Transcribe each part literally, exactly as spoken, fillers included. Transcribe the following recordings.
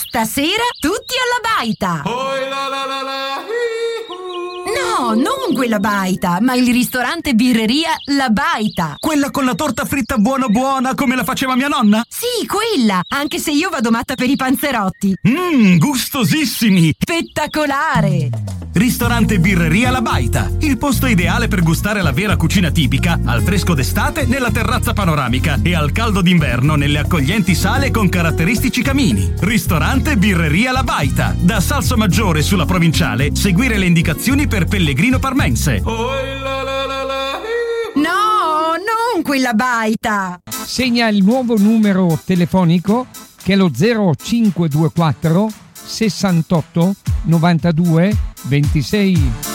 Stasera tutti alla baita! Oi la la la la, No, non quella baita, ma il ristorante birreria La Baita. Quella con la torta fritta buona buona come la faceva mia nonna? Sì, quella, anche se io vado matta per i panzerotti. Mmm, gustosissimi! Spettacolare! Ristorante birreria La Baita, il posto ideale per gustare la vera cucina tipica, al fresco d'estate nella terrazza panoramica e al caldo d'inverno nelle accoglienti sale con caratteristici camini. Ristorante birreria La Baita, da Salsomaggiore sulla Provinciale, seguire le indicazioni per Pellegrino Parmense. oi la la la la. No, non quella baita! Segna il nuovo numero telefonico che è lo zero cinque due quattro sessantotto novantadue ventisei.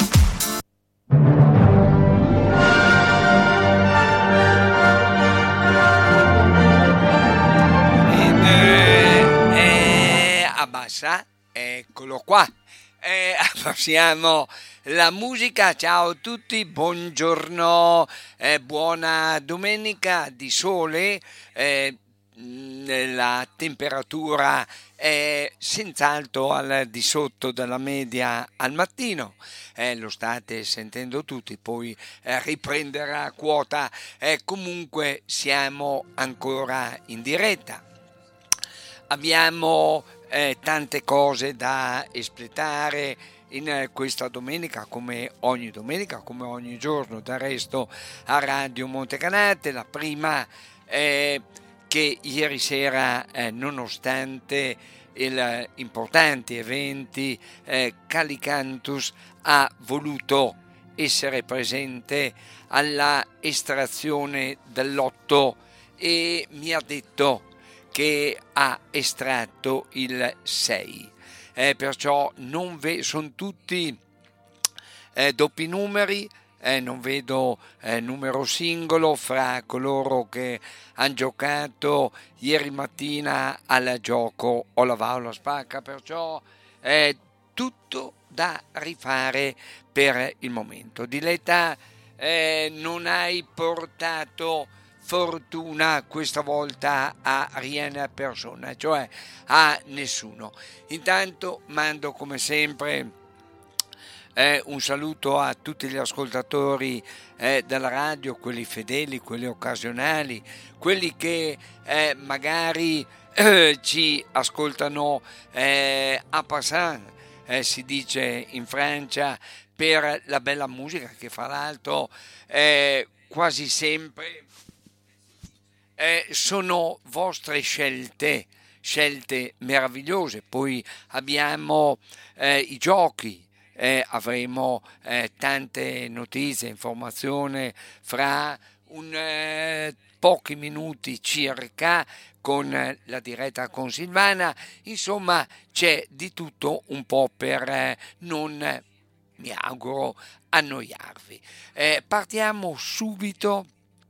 Ed, eh, eh, abbassa, eccolo qua. Eh, abbassiamo la musica. Ciao a tutti, buongiorno, eh, buona domenica di sole. Eh, la temperatura è senz'altro al di sotto della media al mattino, eh, lo state sentendo tutti, poi eh, riprenderà quota, eh, comunque siamo ancora in diretta, abbiamo eh, tante cose da espletare in eh, questa domenica, come ogni domenica, come ogni giorno del resto a Radio Montecanate. La prima è che ieri sera, eh, nonostante il importanti eventi, eh, Calicantus ha voluto essere presente alla estrazione del lotto e mi ha detto che ha estratto il sei, eh, perciò non ve- sono tutti eh, doppi numeri. Eh, non vedo eh, numero singolo fra coloro che hanno giocato ieri mattina al gioco o la va o la spacca, perciò è tutto da rifare per il momento. Diletta, eh, non hai portato fortuna questa volta a rien persona, cioè a nessuno. Intanto mando come sempre Eh, un saluto a tutti gli ascoltatori eh, della radio, quelli fedeli, quelli occasionali, quelli che eh, magari eh, ci ascoltano eh, a passant, eh, si dice in Francia, per la bella musica che fra l'altro eh, quasi sempre eh, sono vostre scelte, scelte meravigliose. Poi abbiamo eh, i giochi. Eh, avremo eh, tante notizie, informazioni fra un, eh, pochi minuti circa con eh, la diretta con Silvana. Insomma, c'è di tutto un po' per eh, non, eh, mi auguro, annoiarvi. Eh, partiamo subito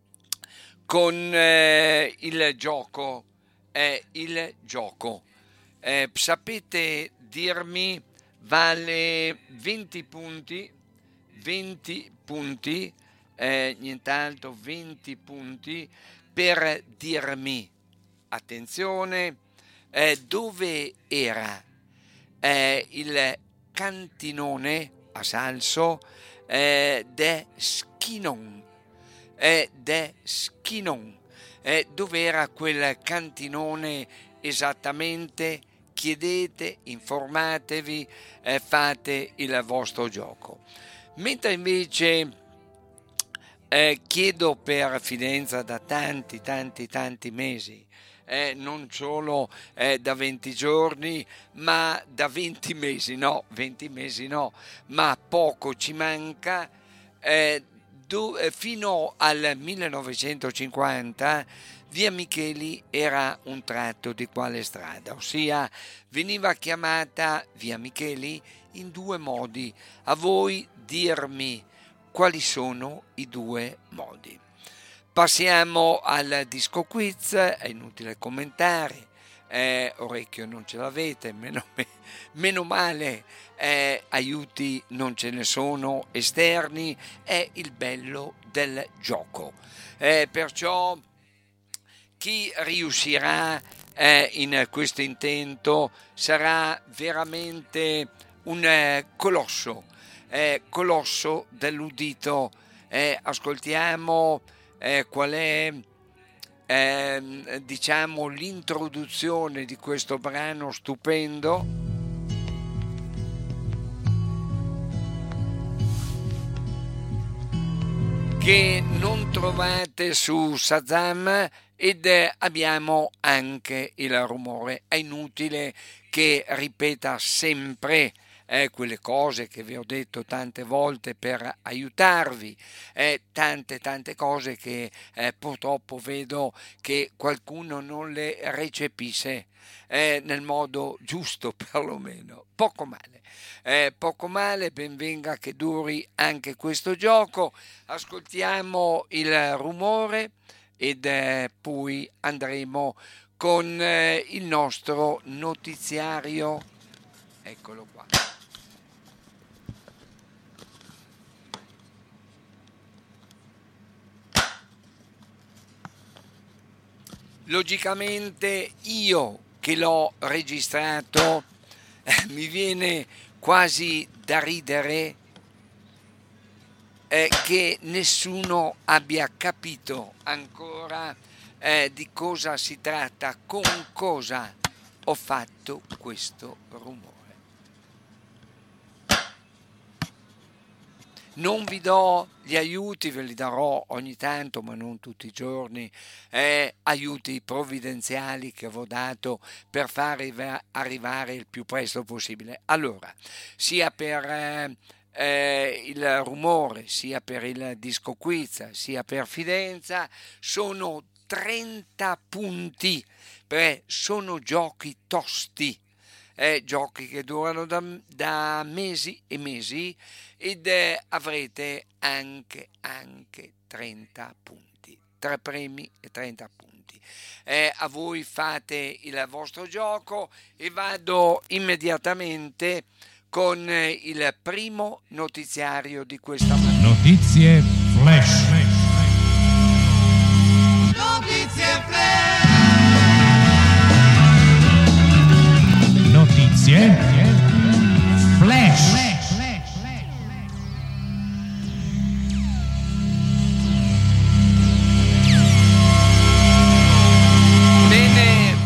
con eh, il gioco. Eh, il gioco. Eh, sapete dirmi, vale venti punti, venti punti, eh, nient'altro, venti punti per dirmi, attenzione, eh, dove era eh, il cantinone a Salso eh, de Schinon, eh, de Schinon, eh, dove era quel cantinone esattamente? Chiedete, informatevi, eh, fate il vostro gioco. Mentre invece eh, chiedo per Fidenza da tanti, tanti, tanti mesi, eh, non solo eh, da venti giorni, ma da venti mesi, no, venti mesi no, ma poco ci manca, eh, do, eh, fino al millenovecentocinquanta Via Micheli era un tratto di quale strada, ossia veniva chiamata Via Micheli in due modi. A voi dirmi quali sono i due modi. Passiamo al disco quiz, è inutile commentare, eh, orecchio non ce l'avete, meno, meno male, eh, aiuti non ce ne sono esterni, è il bello del gioco. Eh, perciò chi riuscirà eh, in questo intento sarà veramente un eh, colosso, eh, colosso dell'udito. Eh, ascoltiamo eh, qual è eh, diciamo l'introduzione di questo brano stupendo. Che non trovate su Shazam, ed abbiamo anche il rumore. È inutile che ripeta sempre eh, quelle cose che vi ho detto tante volte per aiutarvi, eh, tante tante cose che eh, purtroppo vedo che qualcuno non le recepisce eh, nel modo giusto, perlomeno. Poco male, eh, poco male, ben venga che duri anche questo gioco. Ascoltiamo il rumore ed eh, poi andremo con eh, il nostro notiziario. Eccolo qua. Logicamente io che l'ho registrato eh, mi viene quasi da ridere eh, che nessuno abbia capito ancora eh, di cosa si tratta, con cosa ho fatto questo rumore. Non vi do gli aiuti, ve li darò ogni tanto, ma non tutti i giorni, eh, aiuti provvidenziali che avevo dato per far arrivare il più presto possibile. Allora, sia per eh, eh, il rumore, sia per il disco quiz, sia per Fidenza, sono trenta punti, perché sono giochi tosti. Eh, giochi che durano da, da mesi e mesi, ed eh, avrete anche, anche trenta punti, tre premi e trenta punti. Eh, a voi fate il vostro gioco e vado immediatamente con eh, il primo notiziario di questa mattina. Notizie flash. Notizie flash. Notizie flash. Bene,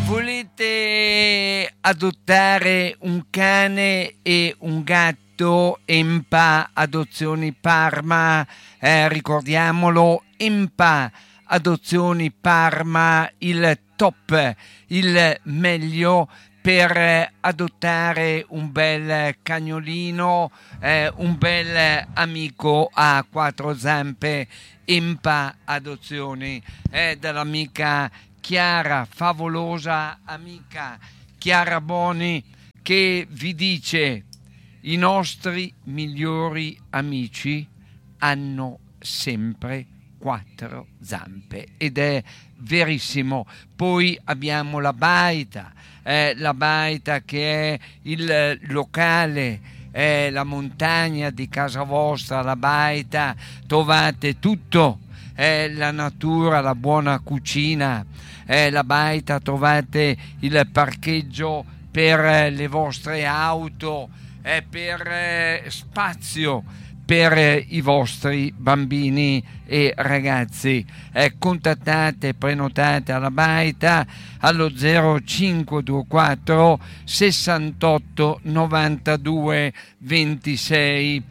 volete adottare un cane e un gatto? Empa Adozioni Parma, eh, ricordiamolo, Empa Adozioni Parma, il top, il meglio per adottare un bel cagnolino, eh, un bel amico a quattro zampe. Empa Adozioni, eh, dall'amica Chiara, favolosa amica Chiara Boni, che vi dice: i nostri migliori amici hanno sempre quattro zampe, ed è verissimo. Poi abbiamo la baita, eh, la baita che è il locale, è la montagna di casa vostra. La baita trovate tutto, è la natura, la buona cucina. È la baita trovate il parcheggio per le vostre auto, è per eh, spazio per eh, i vostri bambini e ragazzi. Eh, contattate, prenotate alla baita allo zero cinque due quattro sessantotto novantadue ventisei.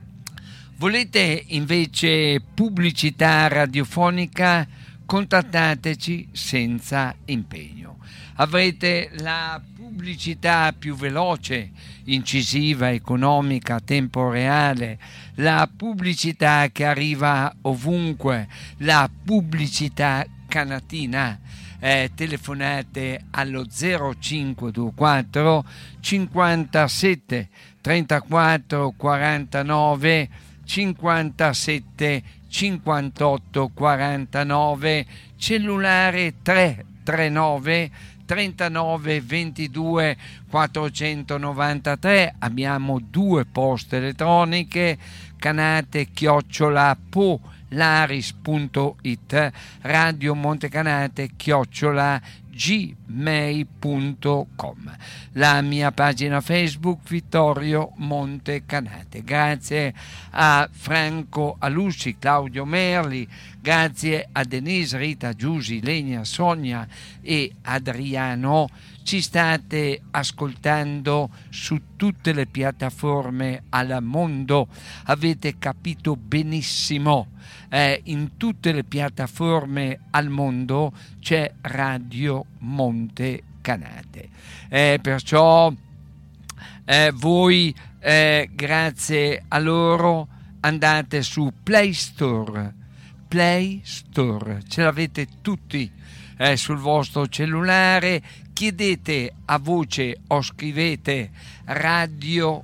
Volete invece pubblicità radiofonica? Contattateci senza impegno. Avrete la pubblicità più veloce, incisiva, economica, a tempo reale, la pubblicità che arriva ovunque, la pubblicità canatina. Eh, telefonate allo zero cinque due quattro cinquantasette trentaquattro quarantanove cinquantasette cinquantotto quarantanove, cellulare tre tre nove trentanove ventidue quattrocentonovantatré. Abbiamo due poste elettroniche, canate chiocciola polaris punto it, radio montecanate chiocciola gmail punto com. La mia pagina Facebook Vittorio Montecanate. Grazie a Franco Alussi, Claudio Merli, grazie a Denise, Rita, Giusy, Lenia, Sonia e Adriano. Ci state ascoltando su tutte le piattaforme al mondo, avete capito benissimo, eh, in tutte le piattaforme al mondo c'è Radio Montecanate, eh, perciò eh, voi eh, grazie a loro andate su Play Store, Play Store, ce l'avete tutti eh, sul vostro cellulare. Chiedete a voce o scrivete Radio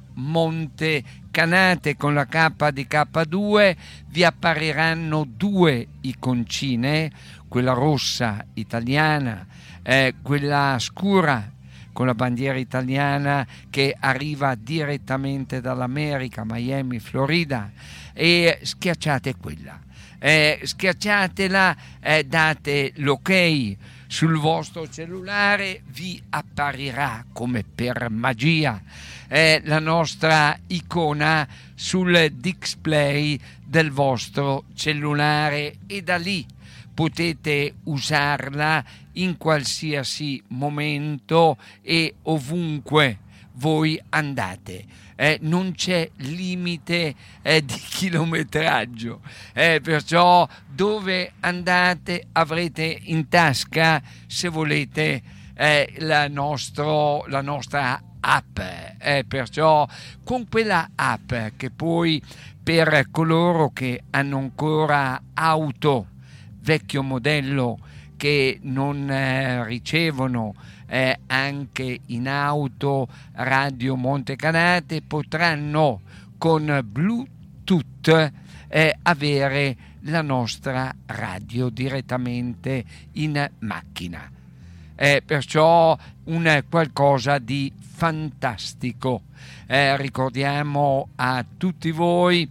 Montecanate con la K di K due, vi appariranno due iconcine, quella rossa italiana, eh, quella scura con la bandiera italiana che arriva direttamente dall'America, Miami, Florida, e schiacciate quella. Eh, schiacciatela, eh, date l'ok sul vostro cellulare, vi apparirà come per magia eh, la nostra icona sul display del vostro cellulare, e da lì potete usarla in qualsiasi momento e ovunque voi andate. Eh, non c'è limite eh, di chilometraggio, eh, perciò dove andate avrete in tasca, se volete, eh, la, nostro, la nostra app, eh, perciò con quella app che poi per coloro che hanno ancora auto vecchio modello, che non eh, ricevono eh, anche in auto Radio Montecanate, potranno con Bluetooth eh, avere la nostra radio direttamente in macchina. Eh, perciò un qualcosa di fantastico. Eh, ricordiamo a tutti voi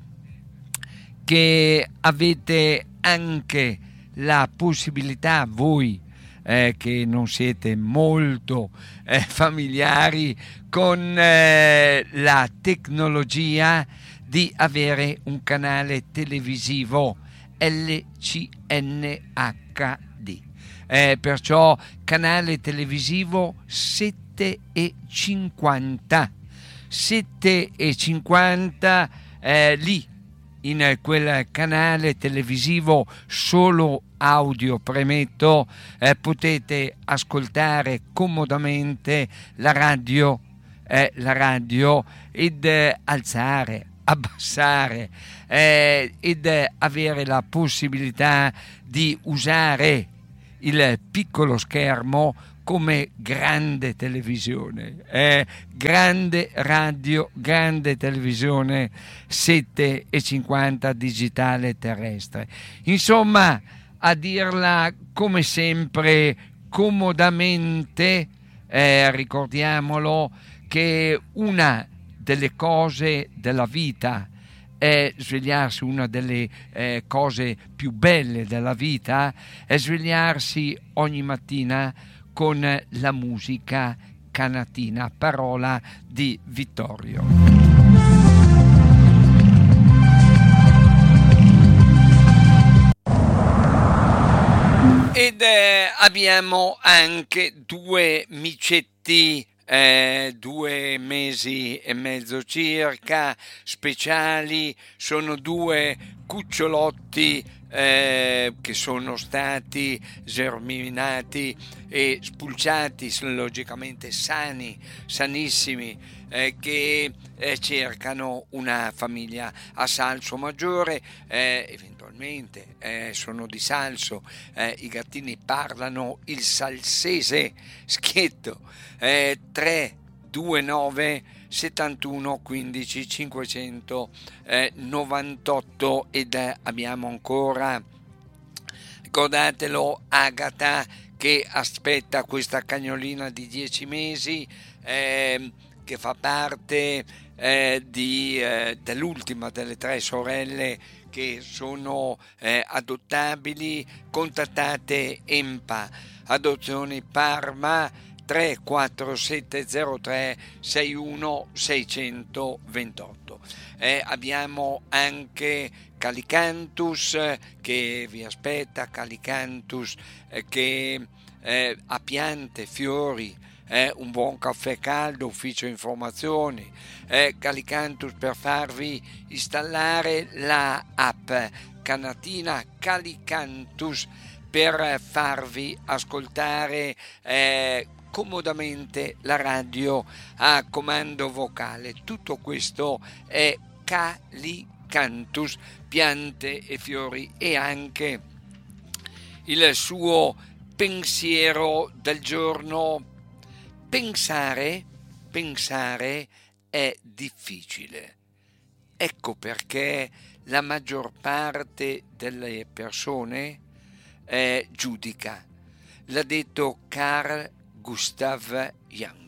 che avete anche la possibilità, voi eh, che non siete molto eh, familiari con eh, la tecnologia, di avere un canale televisivo L C N H D, eh, perciò canale televisivo sette e cinquanta sette e cinquanta, eh, lì in quel canale televisivo solo audio, premetto, eh, potete ascoltare comodamente la radio, eh, la radio ed eh, alzare, abbassare eh, ed eh, avere la possibilità di usare il piccolo schermo come grande televisione, eh, grande radio, grande televisione sette e cinquanta digitale terrestre. Insomma, a dirla come sempre comodamente, eh, ricordiamolo che una delle cose della vita è svegliarsi, una delle eh, cose più belle della vita è svegliarsi ogni mattina con la musica canatina, parola di Vittorio. Ed eh, abbiamo anche due micetti, eh, due mesi e mezzo circa, speciali, sono due cucciolotti Eh, che sono stati germinati e spulciati, logicamente sani, sanissimi, eh, che eh, cercano una famiglia a Salso Maggiore, eh, eventualmente eh, sono di Salso, eh, i gattini parlano il salsese schietto, eh, tre due nove settantuno quindici cinquecentonovantotto ed abbiamo ancora, ricordatelo, Agata che aspetta questa cagnolina di dieci mesi eh, che fa parte eh, di, eh, dell'ultima delle tre sorelle che sono eh, adottabili, contattate EMPA Adozioni Parma tre quattro sette zero tre sei uno sei due otto. Eh, abbiamo anche Calicantus eh, che vi aspetta, Calicantus eh, che eh, ha piante, fiori, eh, un buon caffè caldo, ufficio informazioni, eh, Calicantus per farvi installare la app Canatina Calicantus per farvi ascoltare eh, comodamente la radio a comando vocale. Tutto questo è Calicantus, piante e fiori, e anche il suo pensiero del giorno. Pensare, pensare è difficile. Ecco perché la maggior parte delle persone eh, giudica. L'ha detto Carl Gustav Jung.